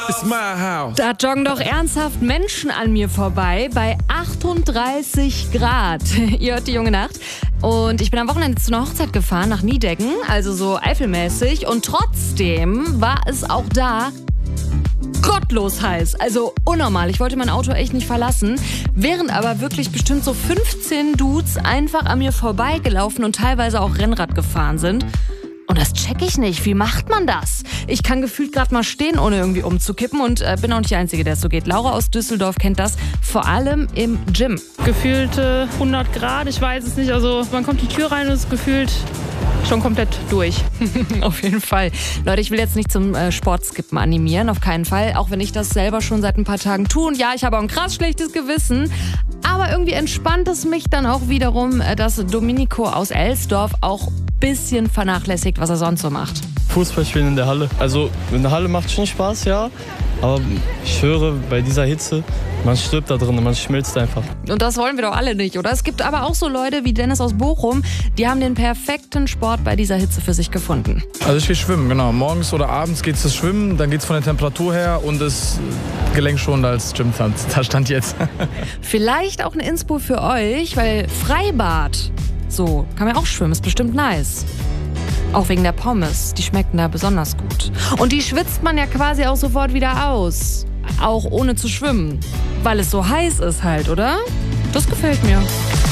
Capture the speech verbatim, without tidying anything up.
It's my house. Da joggen doch ernsthaft Menschen an mir vorbei bei achtunddreißig Grad. Ihr hört die junge Nacht. Und ich bin am Wochenende zu einer Hochzeit gefahren nach Niedecken, also so eifelmäßig. Und trotzdem war es auch da gottlos heiß, also unnormal. Ich wollte mein Auto echt nicht verlassen, während aber wirklich bestimmt so fünfzehn Dudes einfach an mir vorbeigelaufen und teilweise auch Rennrad gefahren sind. Und das check ich nicht. Wie macht man das? Ich kann gefühlt gerade mal stehen, ohne irgendwie umzukippen und äh, bin auch nicht die Einzige, der es so geht. Laura aus Düsseldorf kennt das, vor allem im Gym. Gefühlte hundert Grad, ich weiß es nicht. Also man kommt die Tür rein und ist gefühlt schon komplett durch. Auf jeden Fall. Leute, ich will jetzt nicht zum äh, Sportskippen animieren, auf keinen Fall. Auch wenn ich das selber schon seit ein paar Tagen tue. Und ja, ich habe auch ein krass schlechtes Gewissen. Aber irgendwie entspannt es mich dann auch wiederum, äh, dass Domenico aus Elsdorf auch ein bisschen vernachlässigt, was er sonst so macht. Fußball spielen in der Halle. Also in der Halle macht schon Spaß, ja. Aber ich höre, bei dieser Hitze, man stirbt da drin, man schmilzt einfach. Und das wollen wir doch alle nicht, oder? Es gibt aber auch so Leute wie Dennis aus Bochum, die haben den perfekten Sport bei dieser Hitze für sich gefunden. Also ich gehe schwimmen, genau. Morgens oder abends geht es schwimmen, dann geht es von der Temperatur her und ist gelenkschonender als Gym. Da stand jetzt. Vielleicht auch eine Inspo für euch, weil Freibad, so, kann man auch schwimmen, ist bestimmt nice. Auch wegen der Pommes, die schmecken da besonders gut. Und die schwitzt man ja quasi auch sofort wieder aus. Auch ohne zu schwimmen. Weil es so heiß ist halt, oder? Das gefällt mir.